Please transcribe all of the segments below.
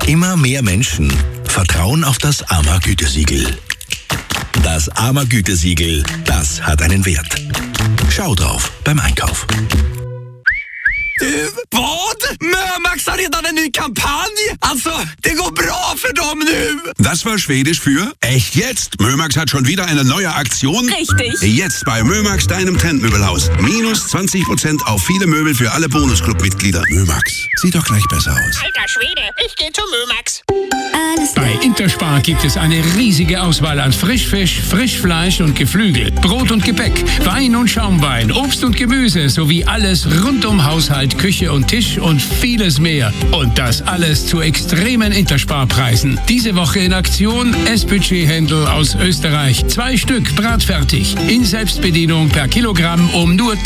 Immer mehr Menschen vertrauen auf das AMA-Gütesiegel. Das AMA-Gütesiegel, das hat einen Wert. Schau drauf beim Einkauf. Vad? Mömax har redan en ny kampanj? Alltså, det går bra för dem nu! Das war Schwedisch für echt jetzt. Mömax hat schon wieder eine neue Aktion. Richtig. Jetzt bei Mömax, deinem Trendmöbelhaus. Minus 20% auf viele Möbel für alle Bonusclub-Mitglieder. Mömax, sieht doch gleich besser aus. Alter Schwede, ich gehe zu Mömax. Bei Interspar gibt es eine riesige Auswahl an Frischfisch, Frischfleisch und Geflügel, Brot und Gebäck, Wein und Schaumwein, Obst und Gemüse sowie alles rund um Haushalt, Küche und Tisch und vieles mehr. Und das alles zu extremen Intersparpreisen. Diese Woche in Aktion S-Budget-Händel aus Österreich. 2 Stück bratfertig. In Selbstbedienung per Kilogramm um nur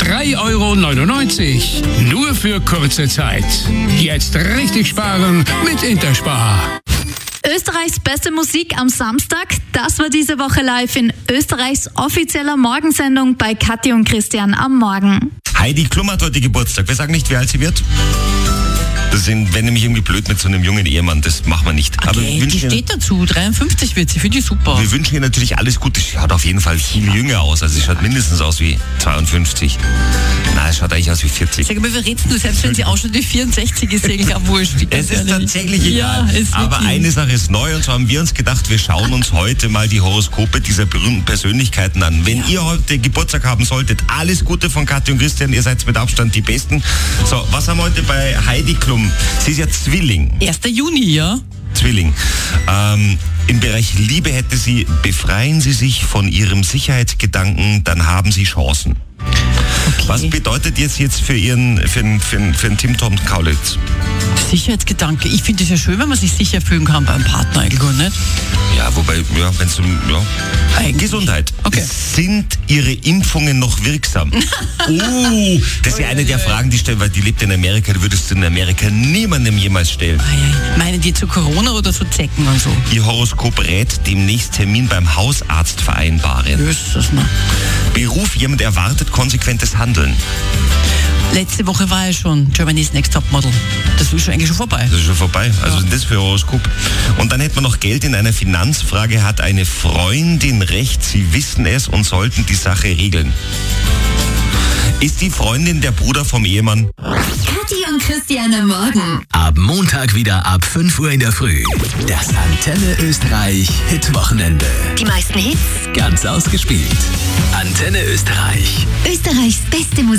3,99 €. Nur für kurze Zeit. Jetzt richtig sparen mit Interspar. Österreichs beste Musik am Samstag, das war diese Woche live in Österreichs offizieller Morgensendung bei Kathi und Christian am Morgen. Heidi Klum hat heute Geburtstag. Wir sagen nicht, wie alt sie wird. Das wäre nämlich irgendwie blöd mit so einem jungen Ehemann. Das machen wir nicht. Okay, aber die steht dazu. 53 wird sie. Finde ich super. Wir wünschen ihr natürlich alles Gute. Sie schaut auf jeden Fall viel jünger aus. Also sie schaut mindestens aus wie 52. Nein, es schaut eigentlich aus wie 40. Sag mal, wie redest du, selbst wenn sie auch schon die 64 ist, ja wurscht. Es ist tatsächlich egal. Ja, ist aber wirklich. eine Sache ist neu, und zwar haben wir uns gedacht, wir schauen uns heute mal die Horoskope dieser berühmten Persönlichkeiten an. Wenn ihr heute Geburtstag haben solltet, alles Gute von Kathi und Christian. Ihr seid mit Abstand die Besten. So, was haben wir heute bei Heidi Klum? Sie ist ja Zwilling. 1. Juni, ja? Zwilling. Im Bereich Liebe hätte sie: befreien Sie sich von Ihrem Sicherheitsgedanken, dann haben Sie Chancen. Okay. Was bedeutet jetzt für den Tim Tom Kaulitz? Sicherheitsgedanke. Ich finde es ja schön, wenn man sich sicher fühlen kann beim Partner, eigentlich, nicht? Ja, wobei, ja, wenn es Gesundheit. Okay. Sind Ihre Impfungen noch wirksam? Das ist ja eine der Fragen, die stellen, weil die lebt in Amerika, die würdest du in Amerika niemandem jemals stellen. Meinen die zu Corona oder zu Zecken und so? Ihr Horoskop rät: demnächst Termin beim Hausarzt vereinbaren. Jesus, ne? Beruf: jemand erwartet konsequentes Handeln. Letzte Woche war ja schon Germany's Next Topmodel. Das ist eigentlich schon vorbei. Das ist schon vorbei. Also das für Horoskop. Und dann hätten wir noch Geld in einer Finanzfrage. Hat eine Freundin recht? Sie wissen es und sollten die Sache regeln. Ist die Freundin der Bruder vom Ehemann? Kathi und Christian am Morgen. Ab Montag wieder ab 5 Uhr in der Früh. Das Antenne Österreich Hitwochenende. Die meisten Hits. Ganz ausgespielt. Antenne Österreich. Österreichs beste Musik.